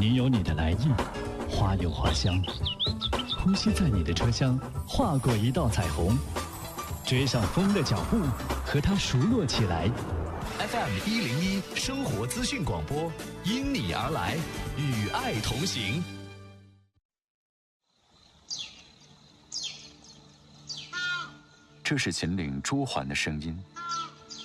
你有你的来意，花有花香，呼吸在你的车厢，划过一道彩虹，追上风的脚步，和它熟络起来。 FM101生活资讯广播，因你而来，与爱同行。 这是秦岭朱鹮的声音，